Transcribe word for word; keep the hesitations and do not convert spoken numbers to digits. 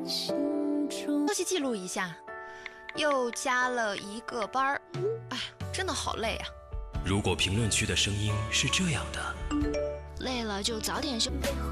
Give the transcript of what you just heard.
休息记录一下，又加了一个班儿，哎，真的好累啊。 如果评论区的声音是这样的， 累了就早点休息。